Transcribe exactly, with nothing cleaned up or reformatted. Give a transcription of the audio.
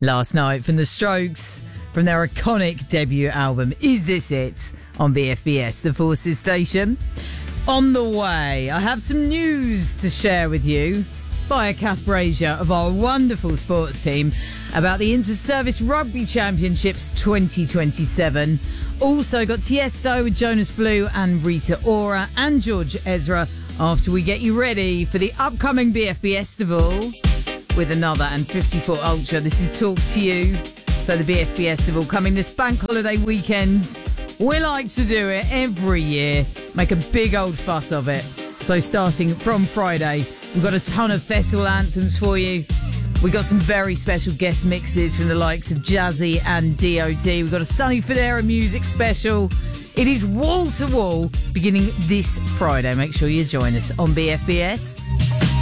Last Night from The Strokes, from their iconic debut album, Is This It? On B F B S, the Forces station. On the way, I have some news to share with you via Kath Brazier of our wonderful sports team about the Inter-Service Rugby Championships twenty twenty-seven. Also got Tiesto with Jonas Blue and Rita Ora and George Ezra after we get you ready for the upcoming B F B Estival with another and fifty-four Ultra. This is Talk to You. So the B F B Estival coming this bank holiday weekend. We like to do it every year, make a big old fuss of it. So starting from Friday, we've got a ton of festival anthems for you. We've got some very special guest mixes from the likes of Jazzy and D O D. We've got a Sonny Fodera music special. It is wall to wall beginning this Friday. Make sure you join us on B F B S.